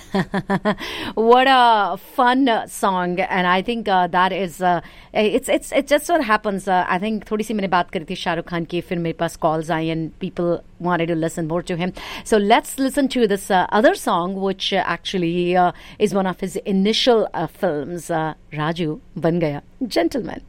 What a fun song, and I think that is it just what happens. I think थोड़ी सी मैंने बात करी थी शाहरुख खान की, फिर मेरे पास calls I and people wanted to listen more to him. So let's listen to this other song, which actually is one of his initial films, Raju Ban Gaya Gentleman.